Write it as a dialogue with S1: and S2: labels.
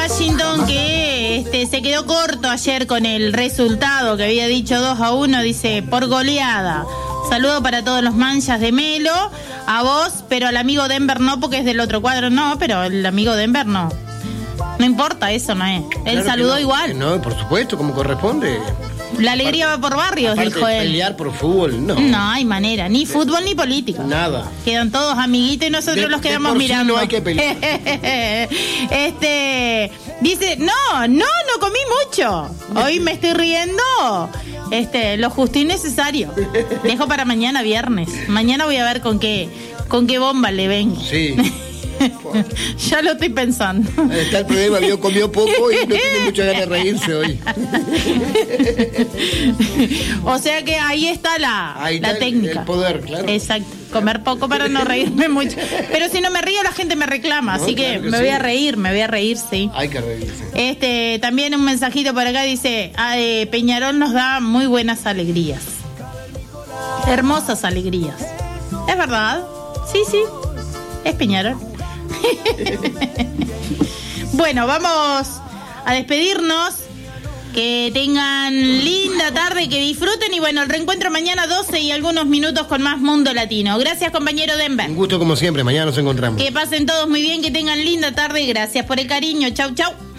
S1: Washington, que se quedó corto ayer con el resultado que había dicho 2-1, dice, por goleada. Saludo para todos los manchas de Melo, a vos, pero al amigo Denver no, porque es del otro cuadro, no, pero el amigo Denver no. No importa, eso no es. Él
S2: Claro
S1: saludó
S2: no,
S1: igual.
S2: No, por supuesto, como corresponde.
S1: La alegría va por barrios,
S2: Aparte
S1: dijo
S2: de
S1: él.
S2: pelear por fútbol, no.
S1: No hay manera, ni fútbol ni política.
S2: Nada.
S1: Quedan todos amiguitos y nosotros los quedamos
S2: por sí
S1: mirando.
S2: no hay que pelear.
S1: Dice, no comí mucho. Hoy me estoy riendo. Lo justo y necesario. Dejo para mañana viernes. Mañana voy a ver con qué bomba le vengo.
S2: Sí.
S1: Ya lo estoy pensando.
S2: Está el problema, yo comió poco y no tiene muchas ganas de reírse hoy.
S1: O sea que ahí está la técnica.
S2: El poder, claro.
S1: Exacto. Comer poco para no reírme mucho. Pero si no me río, la gente me reclama.
S2: No,
S1: así que
S2: claro que
S1: me
S2: sí.
S1: voy a reír, sí.
S2: Hay que reírse.
S1: También un mensajito por acá dice, Peñarol nos da muy buenas alegrías. Hermosas alegrías. ¿Es verdad? Sí. Es Peñarol. Bueno, vamos a despedirnos. Que tengan linda tarde, que disfruten. Y bueno, el reencuentro mañana 12 y algunos minutos con más Mundo Latino. Gracias, compañero Denver.
S2: Un gusto como siempre, mañana nos encontramos.
S1: Que pasen todos muy bien, que tengan linda tarde. Gracias por el cariño. Chau.